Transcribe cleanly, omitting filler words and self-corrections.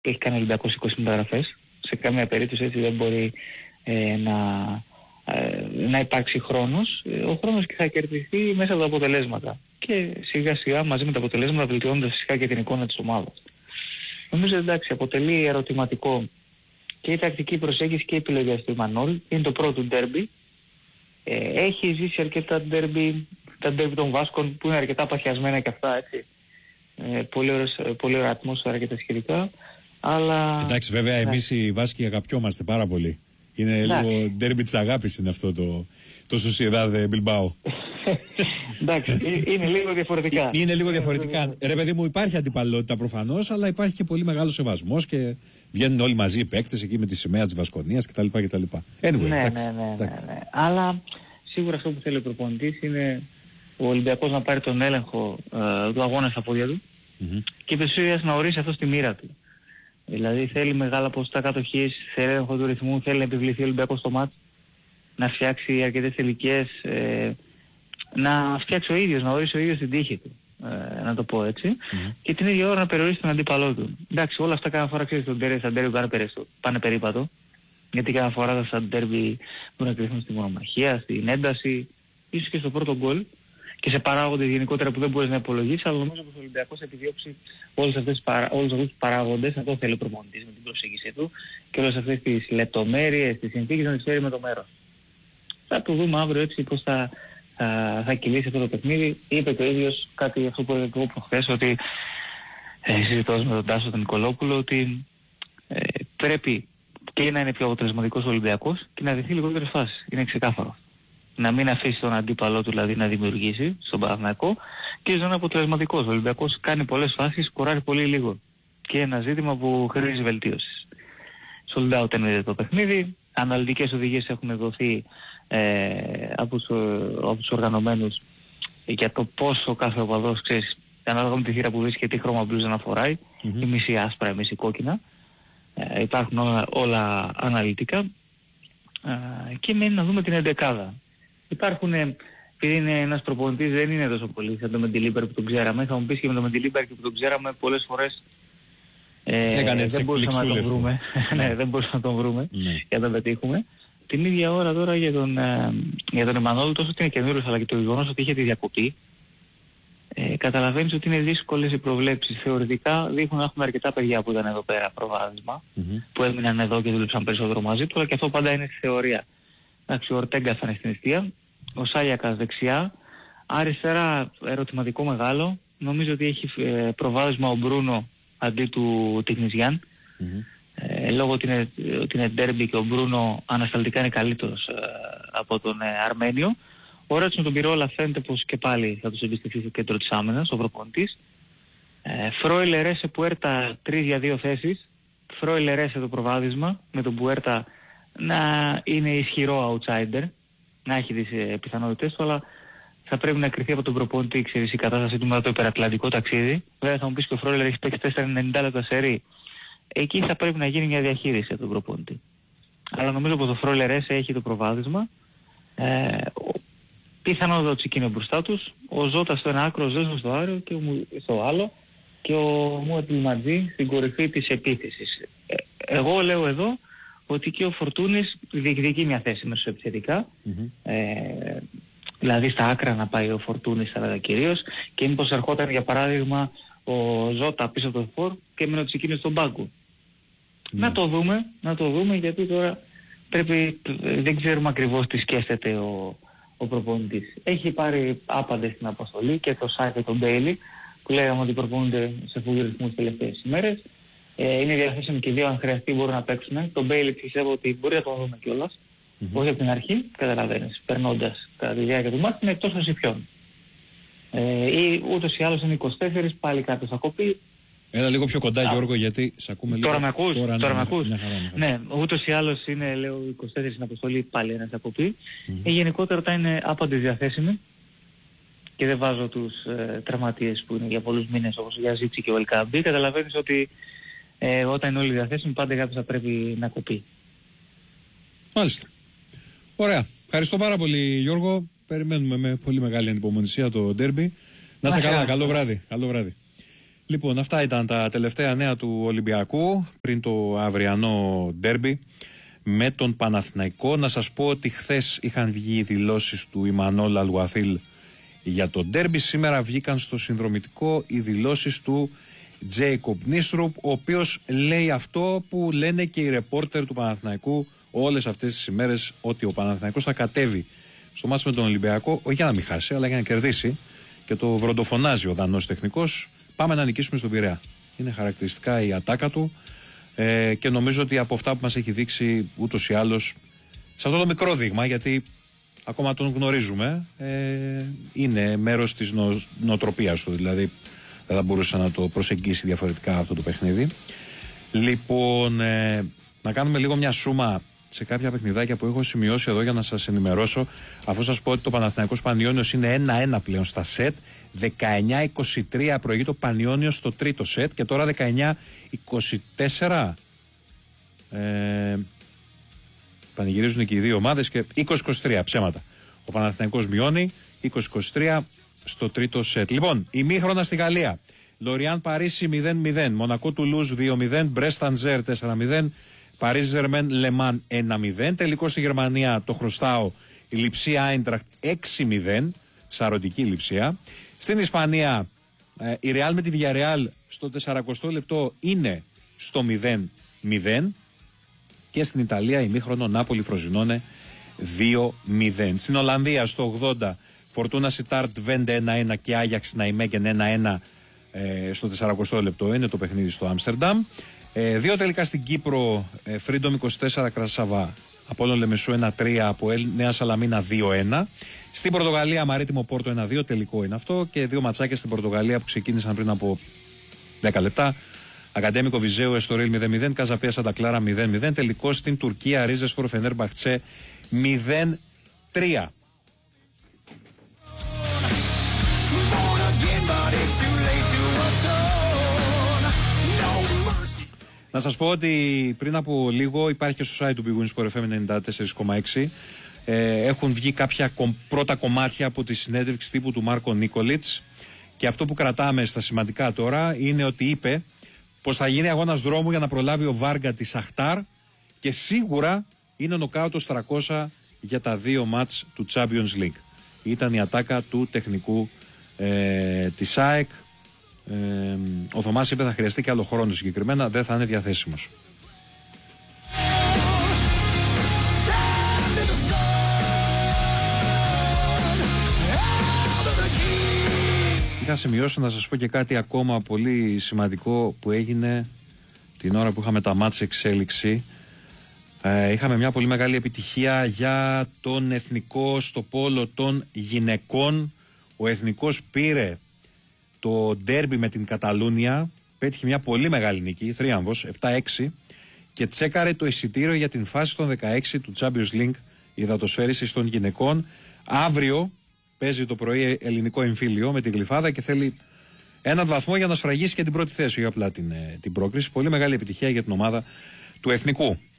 έχει κάνει ο Ολυμπιακός 20 μεταγραφές. Σε καμία περίπτωση έτσι δεν μπορεί να υπάρξει χρόνος. Ο χρόνος και θα κερδιθεί μέσα από τα αποτελέσματα. Και σιγά σιγά μαζί με τα αποτελέσματα βελτιώνοντας φυσικά και την εικόνα της ομάδας. Νομίζω εντάξει, αποτελεί ερωτηματικό και η τακτική προσέγγιση και η επιλογή του Μανόλ. Είναι το πρώτο ντέρμπι. Έχει ζήσει αρκετά ντέρμπι, τα ντέρμπι των Βάσκων που είναι αρκετά παθιασμένα και αυτά, έτσι. Πολύ ωραία ατμόσφαιρα και τα σχετικά. Αλλά... Εντάξει, βέβαια, εμείς οι Βάσκοι αγαπιόμαστε πάρα πολύ. Είναι λίγο ντέρμπι της αγάπης είναι αυτό το Sociedad Bilbao. Εντάξει, είναι λίγο διαφορετικά. Είναι λίγο διαφορετικά. Ρε παιδί μου, υπάρχει αντιπαλότητα προφανώς, αλλά υπάρχει και πολύ μεγάλο σεβασμός και βγαίνουν όλοι μαζί οι παίκτες εκεί με τη σημαία της Βασκονίας κτλ. Anyway, ναι. Αλλά σίγουρα αυτό που θέλει ο προπονητής είναι ο Ολυμπιακός να πάρει τον έλεγχο του αγώνα στα πόδια του και επισήμως να ορίσει αυτό στη μοίρα του. Δηλαδή θέλει μεγάλα ποσοστά κατοχής, θέλει έλεγχο του ρυθμού, θέλει να επιβληθεί ο Ολυμπιακός στο μάτς, να φτιάξει αρκετές τελικές, να φτιάξει ο ίδιος, να ορίσει ο ίδιος την τύχη του, να το πω έτσι, και την ίδια ώρα να περιορίσει τον αντίπαλό του. Εντάξει, όλα αυτά κάθε φορά ξέρεις στα ντέρμπι πάνε περίπατο, γιατί κάθε φορά στα ντέρμπι μπορούν να κρυφθούν στη μονομαχία, στην ένταση, ίσως και στο πρώτο γκολ και σε παράγοντες γενικότερα που δεν μπορείς να υπολογίσεις, αλλά νομίζω πως ο Ολυμπιακός θα επιδιώξει όλους αυτούς τους παράγοντες, αυτό θέλει ο προπονητής με την προσέγγιση του και όλες αυτές τις λεπτομέρειες, τις συνθήκες να τις φέρει με το μέρος. Θα το δούμε αύριο έτσι πως θα κυλήσει αυτό το παιχνίδι. Είπε το ίδιος κάτι αυτό που έλεγα εγώ προχθές, ότι συζητώντας με τον Τάσο τον Νικολόπουλο, ότι πρέπει και να είναι πιο αποτελεσματικός ο Ολυμπιακός και να δεχθεί λιγότερες φάσεις. Είναι ξεκάθαρο. Να μην αφήσει τον αντίπαλό του δηλαδή να δημιουργήσει στον Παναθηναϊκό και να είναι αποτελεσματικός. Ο Ολυμπιακός κάνει πολλές φάσεις, σκοράρει πολύ λίγο. Και ένα ζήτημα που χρήζει βελτίωσης. Sold out είναι το παιχνίδι. Αναλυτικές οδηγίες έχουν δοθεί από τους οργανωμένους για το πόσο κάθε οπαδός, ξέρεις, ανάλογα με τη θύρα που βρίσκεται, τι χρώμα μπλούζα να φοράει, η μισή άσπρα, η μισή κόκκινα. Υπάρχουν όλα αναλυτικά και μένει να δούμε την εντεκάδα. Υπάρχουν, επειδή είναι ένας προπονητής, δεν είναι τόσο πολύ σαν το Μεντιλίμπερ που τον ξέραμε. Θα μου πεις και με το Μεντιλίμπερ που τον ξέραμε πολλές φορές δεν μπορούσαμε να τον βρούμε. Ναι, δεν μπορούσαμε να τον βρούμε για να τον πετύχουμε. Την ίδια ώρα τώρα για τον Εμμανόλ, τόσο ότι είναι καινούριος αλλά και το γεγονός ότι είχε τη διακοπή, καταλαβαίνεις ότι είναι δύσκολες οι προβλέψεις. Θεωρητικά δείχνουν να έχουμε αρκετά παιδιά που ήταν εδώ πέρα προβάδισμα, που έμειναν εδώ και δούλεψαν περισσότερο μαζί του, αλλά και αυτό πάντα είναι στη θεωρία. Εντάξει, ο Ορτέγκα θα είναι στην αιστεία, ο Σάλιακας δεξιά, αριστερά ερωτηματικό μεγάλο, νομίζω ότι έχει προβάδισμα ο Μπρούνο αντί του Τικνιζιάν. Λόγω ότι είναι ντέρμπι και ο Μπρούνο ανασταλτικά είναι καλύτερος από τον Αρμένιο. Ο Ρέτσο με τον Πυρόλα φαίνεται πως και πάλι θα τους εμπιστευτεί στο κέντρο της άμυνας, ο προπονητής. Φρόιλε Ρέσε Πουέρτα 3 για 2 θέσεις. Φρόιλε Ρέσε το προβάδισμα, με τον Πουέρτα να είναι ισχυρό outsider, να έχει τις πιθανότητες του, αλλά θα πρέπει να κρυθεί από τον προπονητή, ξέρεις, η κατάστασή του μετά το υπερατλαντικό ταξίδι. Βέβαια θα μου πεις και ο Φρόιλερ έχει παίξει 4,90 λεπτά σερί. Εκεί θα πρέπει να γίνει μια διαχείριση από τον προπονητή. Αλλά νομίζω πως ο Φρόιλερ έχει το προβάδισμα. Πιθανότατα ο Τσικίνιο μπροστά τους, ο Ζώτα στο ένα άκρο, ο Ζέσος στο άλλο και στο άλλο και ο Μουατλιματζή στην κορυφή της επίθεσης. Εγώ λέω εδώ ότι και ο Φορτούνης διεκδικεί μια θέση μεσοεπιθετικά, δηλαδή στα άκρα να πάει ο Φορτούνης κυρίως, και μήπως ερχόταν για παράδειγμα ο Ζώτα πίσω από το φορ και έμεινε ο Τσικίνιος στον πάγκο. Να το δούμε γιατί τώρα δεν ξέρουμε ακριβώς τι σκέφτεται ο προπονητής. Έχει πάρει άπαντες στην αποστολή και το Σάι και τον Μπέιλι που λέγαμε ότι προπονούνται σε φούγιο ρυθμούς τις τελευταίες ημέρες. Είναι διαθέσιμοι και δύο, αν χρειαστεί μπορούν να παίξουν. Τον Μπέιλι πιστεύω ότι μπορεί να τον δούμε κιόλας. Όχι από την αρχή, καταλαβαίνεις, περνώντας κατά τη διάρκεια του μάτς, είναι εκτός των Σιφιών. Ή ούτως ή άλλως είναι 24, πάλι κάποιος θα κοπεί. Έλα λίγο πιο κοντά Γιώργο, γιατί σε ακούμε λίγο. Τώρα με ακούς? Τώρα με ακούς? Ναι, ούτως ή άλλως είναι, λέω, 24 στην αποστολή, πάλι ένας θα κοπεί. Γενικότερα τα είναι άπαντες διαθέσιμοι και δεν βάζω τους τραυματίες που είναι για πολλούς μήνες όπως ο Γιαζίτσι και ο Ελκαμπή. Καταλαβαίνεις ότι όταν είναι όλοι διαθέσιμοι πάντα κάποιος θα πρέπει να κοπεί. Μάλιστα. Ωραία. Ευχαριστώ πάρα πολύ Γιώργο. Περιμένουμε με πολύ μεγάλη ανυπομονησία το ντέρμπι. Να είσαι καλά. Καλό βράδυ. Καλό βράδυ. Λοιπόν, αυτά ήταν τα τελευταία νέα του Ολυμπιακού πριν το αυριανό ντέρμπι με τον Παναθηναϊκό. Να σας πω ότι χθες είχαν βγει οι δηλώσεις του Ιμανόλ Αλουαθήλ για το ντέρμπι. Σήμερα βγήκαν στο συνδρομητικό οι δηλώσεις του Τζέικοπ Νίστρουπ, ο οποίος λέει αυτό που λένε και οι ρεπόρτερ του Παναθηναϊκού όλες αυτές τις ημέρες, ότι ο Παναθηναϊκός θα κατέβει στο μάτς με τον Ολυμπιακό, όχι για να μην χάσει, αλλά για να κερδίσει. Και το βροντοφωνάζει ο Δανός τεχνικός. Πάμε να νικήσουμε στον Πειραιά. Είναι χαρακτηριστικά η ατάκα του και νομίζω ότι από αυτά που μας έχει δείξει ούτως ή άλλως, σε αυτό το μικρό δείγμα, γιατί ακόμα τον γνωρίζουμε, είναι μέρος της νοοτροπίας του, δηλαδή δεν θα μπορούσε να το προσεγγίσει διαφορετικά αυτό το παιχνίδι. Λοιπόν, να κάνουμε λίγο μια σούμα σε κάποια παιχνιδάκια που έχω σημειώσει εδώ για να σας ενημερώσω, αφού σας πω ότι το Παναθηναϊκός Πανιώνιος είναι 1-1 πλέον στα σετ. 19-23 προηγεί το Πανιώνιος στο τρίτο σετ και τώρα 19-24 πανηγυρίζουν και οι δύο ομάδες και 20-23 ψέματα. Ο Παναθηναϊκός μειώνει 20-23 στο τρίτο σετ. Λοιπόν, ημίχρονα στη Γαλλία. Λοριάν Παρίσι 0-0, Μονακό Τουλούζ 2-0, Μπρεστ Αντζέρ 4-0, Παρίζ Ζερμέν Λεμάν 1-0. Τελικό στη Γερμανία, το χρωστάω, η Λιψία Άιντραχτ 6-0, σαρωτική Λιψία. Στην Ισπανία, η Ρεάλ με τη Villarreal στο 40 λεπτό είναι στο 0-0. Και στην Ιταλία, ημίχρονο, Νάπολη Φροζινόνε 2-0. Στην Ολλανδία, στο 80, Φορτούνα Σιτάρτ Βέντε 1-1 και Άγιαξ Ναϊμέγεν 1-1 στο 40 λεπτό είναι το παιχνίδι στο Άμστερνταμ. Δύο τελικά στην Κύπρο, Freedom 24 Κρασαβά, Απόλλων Λεμεσού 1-3, από Νέα Σαλαμίνα 2-1. Στην Πορτογαλία, Μαρίτιμο Πόρτο 1-2, τελικό είναι αυτό. Και δύο ματσάκια στην Πορτογαλία που ξεκίνησαν πριν από 10 λεπτά. Ακαδέμικο Βιζέου Εστορίλ 0-0, Καζαπία Σαντακλάρα 0-0. Τελικό στην Τουρκία, Ρίζεσπορ Φενέρμπαχτσε 0-3. Να σας πω ότι πριν από λίγο υπάρχει και στο site του Big Win Sport FM 94,6. Έχουν βγει κάποια πρώτα κομμάτια από τη συνέντευξη τύπου του Μάρκο Νίκολιτς και αυτό που κρατάμε στα σημαντικά τώρα είναι ότι είπε πως θα γίνει αγώνας δρόμου για να προλάβει ο Βάργκα τη Σαχτάρ και σίγουρα είναι νοκάουτος 300 για τα δύο μάτς του Champions League. Ήταν η ατάκα του τεχνικού της ΑΕΚ. Ο Θωμάς είπε θα χρειαστεί και άλλο χρόνο, συγκεκριμένα δεν θα είναι διαθέσιμος. Είχα σημειώσει να σας πω και κάτι ακόμα πολύ σημαντικό που έγινε την ώρα που είχαμε τα μάτς εξέλιξη. Είχαμε μια πολύ μεγάλη επιτυχία για τον εθνικό στο πόλο των γυναικών. Ο εθνικός πήρε το ντέρμπι με την Καταλούνια, πέτυχε μια πολύ μεγάλη νίκη, θρίαμβος, 7-6 και τσέκαρε το εισιτήριο για την φάση των 16 του Champions League υδατοσφαίρισης των γυναικών. Αύριο παίζει το πρωί ελληνικό εμφύλιο με την Γλυφάδα και θέλει έναν βαθμό για να σφραγίσει και την πρώτη θέση, για απλά την πρόκριση. Πολύ μεγάλη επιτυχία για την ομάδα του εθνικού.